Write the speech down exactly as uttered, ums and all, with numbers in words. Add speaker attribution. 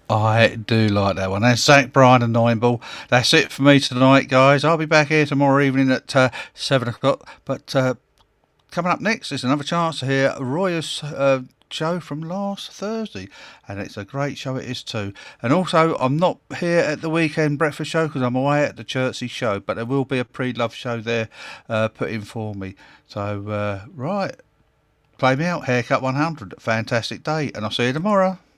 Speaker 1: I do like that one. That's Zach Bryan and Nine Ball. That's it for me tonight, guys. I'll be back here tomorrow evening at uh, seven o'clock. But uh, coming up next is another chance to hear Roy's uh, show from last Thursday. And it's a great show, it is too. And also, I'm not here at the weekend breakfast show because I'm away at the Chertsey show. But there will be a pre-love show there uh, put in for me. So, uh, right. Play me out, Haircut one hundred. Fantastic day. And I'll see you tomorrow.